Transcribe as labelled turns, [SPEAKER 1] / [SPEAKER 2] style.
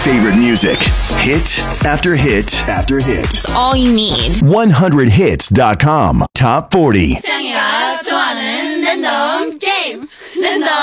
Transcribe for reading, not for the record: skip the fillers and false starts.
[SPEAKER 1] favorite music. Hit after hit after hit.
[SPEAKER 2] It's all you need.
[SPEAKER 1] 100hits.com. Top 40.
[SPEAKER 3] 짱이가 좋아하는 랜덤 게임. 랜덤